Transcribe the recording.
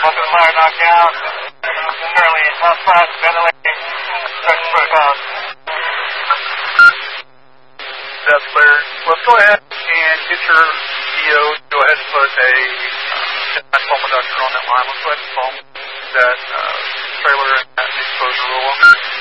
Got the fire knocked out. Currently outside ventilating. Starting to break out. That's clear. Let's go ahead and get your EO. Go ahead and put a foam conductor on that line. Let's go ahead and foam that trailer and that exposure rule.